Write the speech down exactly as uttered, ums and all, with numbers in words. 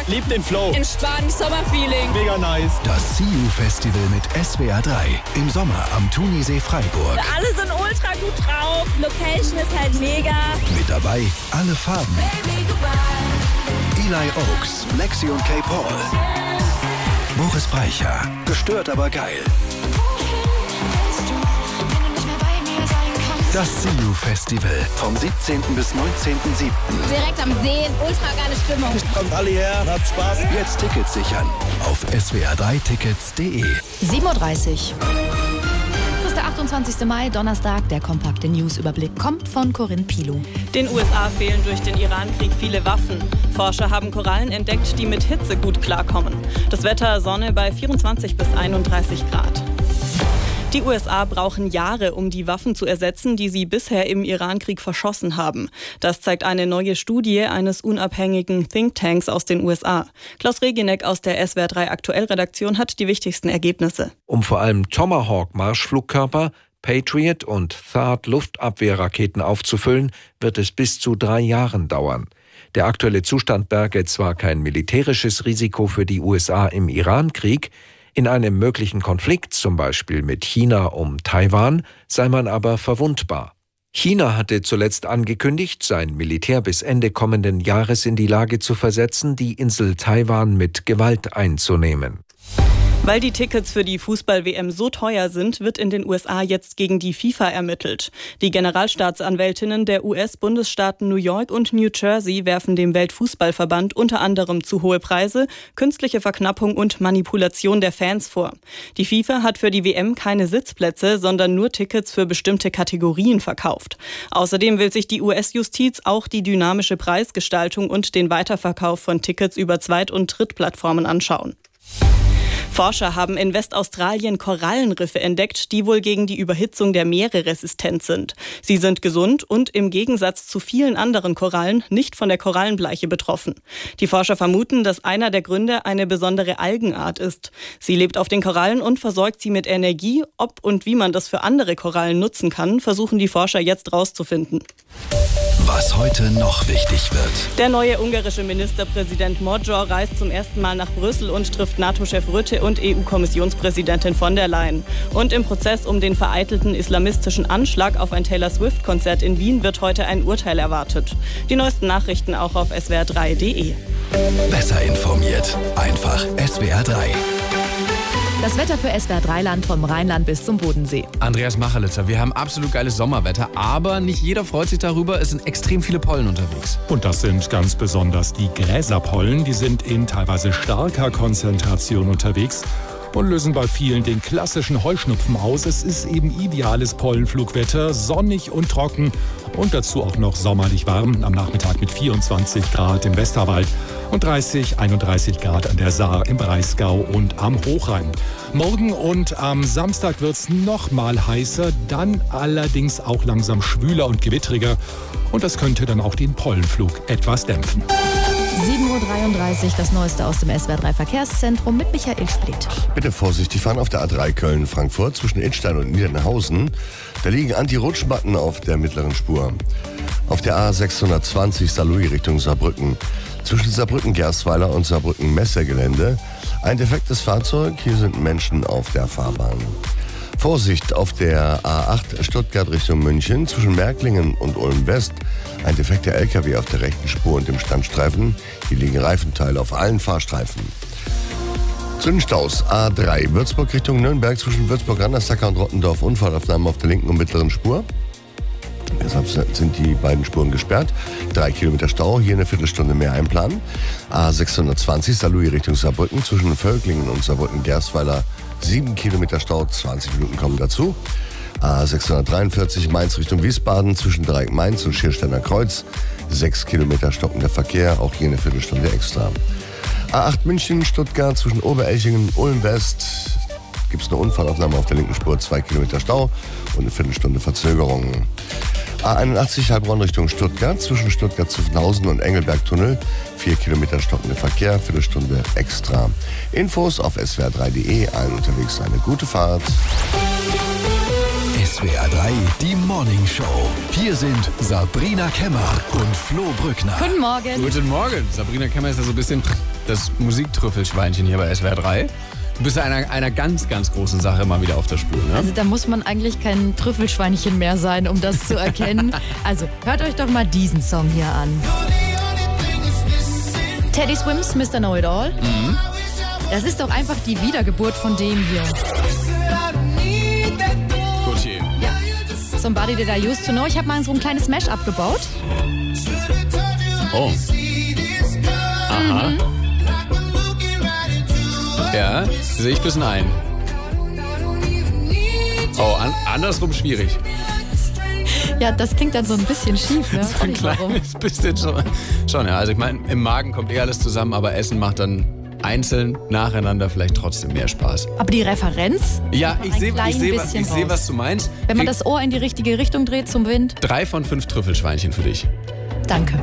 Liebt den Flow. Entspannt, Sommerfeeling. Mega nice. Das See You Festival mit S W R drei. Im Sommer am Thunisee Freiburg. Alle sind ultra gut drauf. Location ist halt mega. Mit dabei alle Farben. Eli Oaks, Lexi und Kay Paul. Boris Brejcha. Gestört, aber geil. Das See You Festival vom siebzehnten bis neunzehnten siebten Direkt am See, ultra geile Stimmung. Kommt alle her, habt Spaß. Jetzt Tickets sichern auf s w r drei tickets punkt d e. sieben Uhr dreißig. Das ist der achtundzwanzigste Mai, Donnerstag. Der kompakte News-Überblick kommt von Corinne Pilow. Den U S A fehlen durch den Irankrieg viele Waffen. Forscher haben Korallen entdeckt, die mit Hitze gut klarkommen. Das Wetter Sonne bei vierundzwanzig bis einunddreißig Grad. Die U S A brauchen Jahre, um die Waffen zu ersetzen, die sie bisher im Irankrieg verschossen haben. Das zeigt eine neue Studie eines unabhängigen Thinktanks aus den U S A. Klaus Reginek aus der S W R drei Aktuell-Redaktion hat die wichtigsten Ergebnisse. Um vor allem Tomahawk-Marschflugkörper, Patriot und Thad-Luftabwehrraketen aufzufüllen, wird es bis zu drei Jahren dauern. Der aktuelle Zustand berge zwar kein militärisches Risiko für die U S A im Irankrieg, in einem möglichen Konflikt, zum Beispiel mit China um Taiwan, sei man aber verwundbar. China hatte zuletzt angekündigt, sein Militär bis Ende kommenden Jahres in die Lage zu versetzen, die Insel Taiwan mit Gewalt einzunehmen. Weil die Tickets für die Fußball-W M so teuer sind, wird in den U S A jetzt gegen die FIFA ermittelt. Die Generalstaatsanwältinnen der U S-Bundesstaaten New York und New Jersey werfen dem Weltfußballverband unter anderem zu hohe Preise, künstliche Verknappung und Manipulation der Fans vor. Die FIFA hat für die W M keine Sitzplätze, sondern nur Tickets für bestimmte Kategorien verkauft. Außerdem will sich die U S-Justiz auch die dynamische Preisgestaltung und den Weiterverkauf von Tickets über Zweit- und Drittplattformen anschauen. Forscher haben in Westaustralien Korallenriffe entdeckt, die wohl gegen die Überhitzung der Meere resistent sind. Sie sind gesund und im Gegensatz zu vielen anderen Korallen nicht von der Korallenbleiche betroffen. Die Forscher vermuten, dass einer der Gründe eine besondere Algenart ist. Sie lebt auf den Korallen und versorgt sie mit Energie. Ob und wie man das für andere Korallen nutzen kann, versuchen die Forscher jetzt rauszufinden. Was heute noch wichtig wird. Der neue ungarische Ministerpräsident Magyar reist zum ersten Mal nach Brüssel und trifft NATO-Chef Rutte und E U-Kommissionspräsidentin von der Leyen. Und im Prozess um den vereitelten islamistischen Anschlag auf ein Taylor-Swift-Konzert in Wien wird heute ein Urteil erwartet. Die neuesten Nachrichten auch auf s w r drei punkt d e. Besser informiert. Einfach S W R drei. Das Wetter für S W R drei Land vom Rheinland bis zum Bodensee. Andreas Machelitzer, wir haben absolut geiles Sommerwetter, aber nicht jeder freut sich darüber. Es sind extrem viele Pollen unterwegs. Und das sind ganz besonders die Gräserpollen. Die sind in teilweise starker Konzentration unterwegs und lösen bei vielen den klassischen Heuschnupfen aus. Es ist eben ideales Pollenflugwetter, sonnig und trocken und dazu auch noch sommerlich warm. Am Nachmittag mit vierundzwanzig Grad im Westerwald und dreißig, einunddreißig Grad an der Saar im Breisgau und am Hochrhein. Morgen und am Samstag wird es noch mal heißer, dann allerdings auch langsam schwüler und gewittriger. Und das könnte dann auch den Pollenflug etwas dämpfen. sieben Uhr dreiunddreißig, das Neueste aus dem S W R drei Verkehrszentrum mit Michael Splitt. Bitte vorsichtig fahren auf der A drei Köln-Frankfurt zwischen Idstein und Niedernhausen. Da liegen Anti-Rutschmatten auf der mittleren Spur. Auf der A sechshundertzwanzig Saarlouis Richtung Saarbrücken. Zwischen Saarbrücken-Gerstweiler und Saarbrücken-Messergelände ein defektes Fahrzeug. Hier sind Menschen auf der Fahrbahn. Vorsicht auf der A acht Stuttgart Richtung München zwischen Märklingen und Ulm-West. Ein defekter L K W auf der rechten Spur und dem Standstreifen. Hier liegen Reifenteile auf allen Fahrstreifen. Zu den Staus. A drei Würzburg Richtung Nürnberg zwischen Würzburg-Randersacker und Rottendorf. Unfallaufnahmen auf der linken und mittleren Spur. Deshalb sind die beiden Spuren gesperrt. Drei Kilometer Stau, hier eine Viertelstunde mehr einplanen. A sechshundertzwanzig Saarlouis Richtung Saarbrücken zwischen Völklingen und Saarbrücken-Gerstweiler. Sieben Kilometer Stau, zwanzig Minuten kommen dazu. A sechshundertdreiundvierzig Mainz Richtung Wiesbaden zwischen Dreieck Mainz und Schiersteiner Kreuz. Sechs Kilometer stockender Verkehr, auch hier eine Viertelstunde extra. A acht München Stuttgart zwischen Oberelchingen und Ulm-West. Gibt es eine Unfallaufnahme auf der linken Spur, zwei Kilometer Stau und eine Viertelstunde Verzögerung. A einundachtzig Heilbronn Richtung Stuttgart zwischen Stuttgart-Zuffenhausen und Engelberg-Tunnel. Vier Kilometer stockender Verkehr, Viertelstunde extra. Infos auf s w r drei punkt d e. Allen unterwegs eine gute Fahrt. S W S W R drei, die Morning Show. Hier sind Sabrina Kemmer und Flo Brückner. Guten Morgen. Guten Morgen. Sabrina Kemmer ist ja so ein bisschen das Musiktrüffelschweinchen hier bei S W R drei. Du bist einer, einer ganz, ganz großen Sache mal wieder auf der Spur, ne? Also da muss man eigentlich kein Trüffelschweinchen mehr sein, um das zu erkennen. Also hört euch doch mal diesen Song hier an. Teddy Swims, Mister Know-It-All. Mhm. Das ist doch einfach die Wiedergeburt von dem hier. Gut hier. Ja. Somebody That I Used to Know. Ich habe mal so ein kleines Mash-up gebaut. Oh. Aha. Mhm. Ja, sehe ich ein bisschen ein. Oh, an, andersrum schwierig. Ja, das klingt dann so ein bisschen schief, ne? So ein kleines bisschen schon. Schon, ja. Also ich meine, im Magen kommt eh alles zusammen, aber Essen macht dann einzeln nacheinander vielleicht trotzdem mehr Spaß. Aber die Referenz? Ja, ich sehe ich seh, was, ich seh, was du meinst. Wenn man das Ohr in die richtige Richtung dreht zum Wind. Drei von fünf Trüffelschweinchen für dich. Danke.